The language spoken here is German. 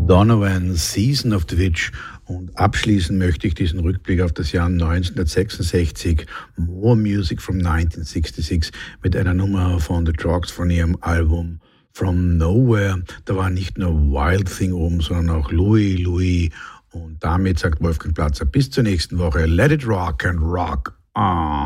Donovan, Season of the Witch. Und abschließen möchte ich diesen Rückblick auf das Jahr 1966, More Music from 1966, mit einer Nummer von The Troggs von ihrem Album From Nowhere. Da war nicht nur Wild Thing oben, sondern auch Louis Louis. Und damit sagt Wolfgang Platzer bis zur nächsten Woche. Let it rock and rock on.